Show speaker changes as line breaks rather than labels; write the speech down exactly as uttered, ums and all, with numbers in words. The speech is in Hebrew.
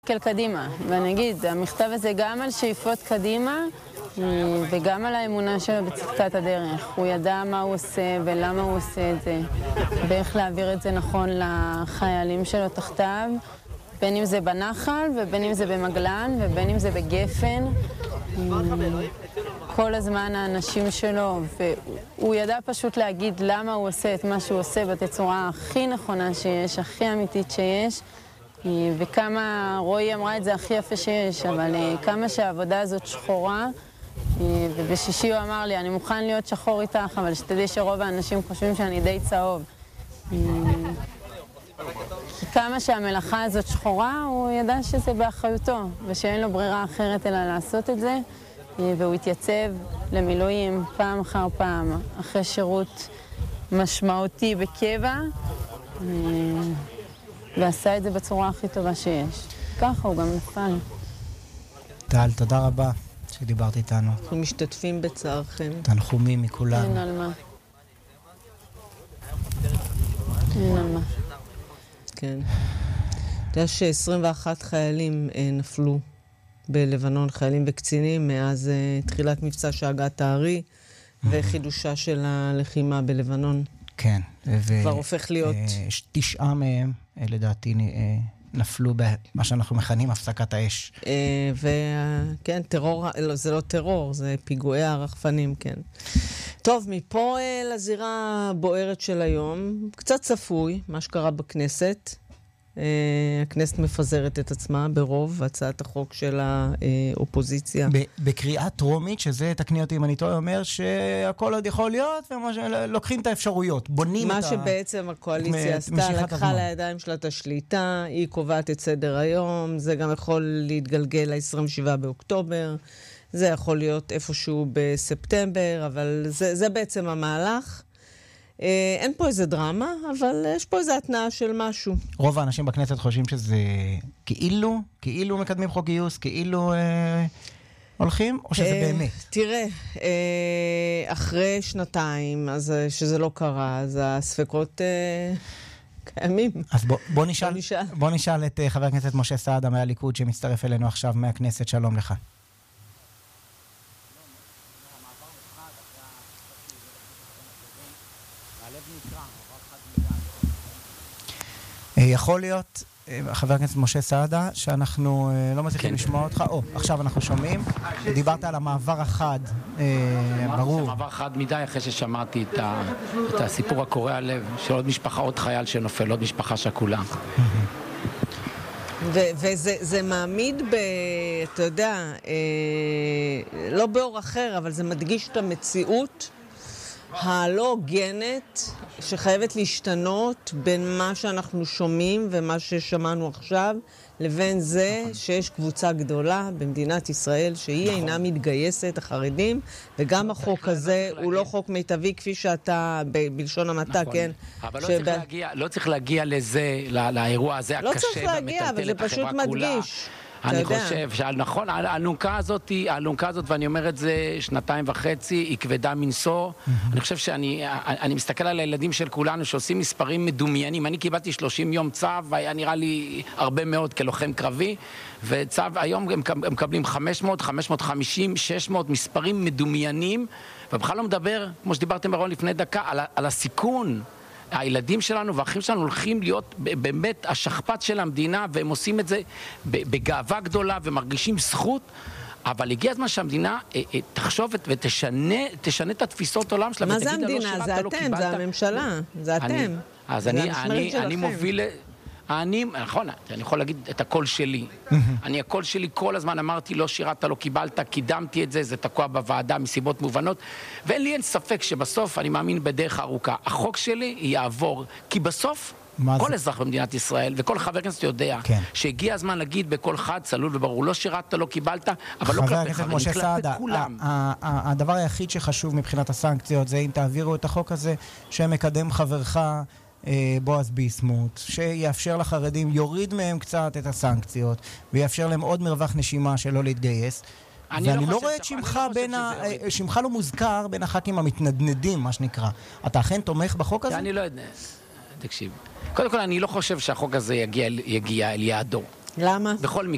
להסתכל קדימה. ואני אגיד, המכתב הזה גם על שאיפות קדימה, וגם על האמונה שלו בצדקת הדרך. הוא ידע מה הוא עושה ולמה הוא עושה את זה, ואיך להעביר את זה נכון לחיילים שלו תחתיו, בין אם זה בנחל ובין אם זה במגלן ובין אם זה בגפן. כל הזמן האנשים שלו, והוא ידע פשוט להגיד למה הוא עושה את מה שהוא עושה בתצורה הכי נכונה שיש, הכי אמיתית שיש, וכמה, רועי אמרה את זה הכי יפה שיש, אבל כמה שהעבודה הזאת שחורה, ובשישי הוא אמר לי, אני מוכן להיות שחור איתך, אבל שתדעי שרוב האנשים חושבים שאני די צהוב. כמה שהמלאכה הזאת שחורה, הוא ידע שזה באחריותו, ושאין לו ברירה אחרת אלא לעשות את זה, והוא התייצב למילואים פעם אחר פעם, אחרי שירות משמעותי בקבע, ועשה את זה בצורה הכי טובה שיש. ככה הוא גם נפל.
טל, תודה רבה שדיברת איתנו.
אנחנו משתתפים בצערכם.
תנחומים מכולם.
אין על מה. אין על מה.
כן. אתה יודע ש-עשרים ואחד חיילים אה, נפלו בלבנון, חיילים וקצינים, מאז אה, תחילת מבצע שאגת הארי וחידושה של הלחימה בלבנון.
כן. ו-
כבר הופך להיות...
אה, תשעה מהם, אה, לדעתי, אה, נפלו במה שאנחנו מכנים הפסקת האש.
אה, וכן, טרור, לא, זה לא טרור, זה פיגועי הרחפנים, כן. טוב, מפה אה, לזירה הבוערת של היום, קצת צפוי, מה שקרה בכנסת. Uh, הכנסת מפזרת את עצמה ברוב הצעת החוק של האופוזיציה.
בקריאה טרומית, שזה תקני אותי אם אני טועה, אומר שהכל עוד יכול להיות, ולוקחים את האפשרויות, בונים את ה...
מה שבעצם הקואליציה עשתה, לקחה לידיים שלה את השליטה, היא קובעת את סדר היום, זה גם יכול להתגלגל ל-עשרים ושבעה באוקטובר, זה יכול להיות איפשהו בספטמבר, אבל זה, זה בעצם המהלך. אין פה איזה דרמה, אבל יש פה איזה התנאה של משהו.
רוב האנשים בכנסת חושבים שזה כאילו, כאילו מקדמים חוק גיוס, כאילו אה, הולכים, או שזה אה, באמת?
תראה, אה, אחרי שנתיים, אז שזה לא קרה, אז הספקות אה, קיימים.
אז בוא, בוא, נשאל, בוא, נשאל. בוא נשאל את חבר הכנסת משה סעדה מהליכוד, שמצטרף אלינו עכשיו מהכנסת. שלום לך. יכול להיות, חבר הכנסת משה סעדה, שאנחנו לא מצליחים לשמוע אותך. או, עכשיו אנחנו שומעים. דיברת על המעבר החד, ברור.
המעבר חד מדי אחרי ששמעתי את הסיפור הקורע הלב של עוד משפחה, עוד חייל שנופל, עוד משפחה שכולה.
וזה מעמיד ב... אתה יודע, לא באור אחר, אבל זה מדגיש את המציאות הלא הוגנת שחייבת להשתנות בין מה שאנחנו שומעים ומה ששמענו עכשיו לבין זה שיש קבוצה גדולה במדינת ישראל שהיא אינה מתגייסת, החרדים, וגם החוק הזה הוא לא חוק מיטבי כפי שאתה בלשון המעטה, כן?
אבל לא צריך להגיע לזה, לאירוע הזה הקשה.
לא צריך להגיע, אבל זה פשוט מדגיש.
אני חושב שנכון, האלונקה הזאת, האלונקה הזאת, ואני אומר את זה שנתיים וחצי, היא כבדה מנשוא. אני חושב שאני אני מסתכל על הילדים של כולנו שעושים מספרים מדומיינים. אני קיבלתי שלושים יום צו, והיה נראה לי הרבה מאוד כלוחם קרבי, וצו היום הם מקבלים חמש מאות, חמש מאות וחמישים, שש מאות מספרים מדומיינים, ובכלל לא מדבר, כמו שדיברתם ברון לפני דקה, על, על הסיכון. הילדים שלנו והאחים שלנו הולכים להיות באמת השכפ"ץ של המדינה, והם עושים את זה בגאווה גדולה ומרגישים זכות, אבל הגיע הזמן שהמדינה תחשוב ותשנה תשנה את התפיסות עולם שלה.
מה זה המדינה? זה אתם, זה הממשלה, זה אתם.
אז אני מוביל... אני, נכון, אני יכול להגיד את הקול שלי. אני, הקול שלי כל הזמן אמרתי, לא שירת, לא קיבלת, קידמתי את זה, זה תקוע בוועדה מסיבות מובנות, ואין לי אין ספק שבסוף אני מאמין בדרך ארוכה. החוק שלי יעבור, כי בסוף כל אזרח במדינת ישראל, וכל חבר כנסת יודע, שהגיע הזמן להגיד בכל חד, צלול וברור, לא שירת, לא קיבלת, אבל לא כלפי חברים, כלפי כולם.
הדבר היחיד שחשוב מבחינת הסנקציות, זה אם תעבירו את החוק הזה, שמקדם חברך, בועז ביסמוט, שיאפשר לחרדים, יוריד מהם קצת את הסנקציות, ויאפשר להם עוד מרווח נשימה שלא להתגייס. ואני לא רואה את שמך בין ה... שמך לא מוזכר בין הח"כים המתנדנדים, מה שנקרא. אתה אכן תומך בחוק הזה?
אני לא יודע. תקשיב. קודם כל, אני לא חושב שהחוק הזה יגיע אל יעדו.
למה?
בכל מקרה.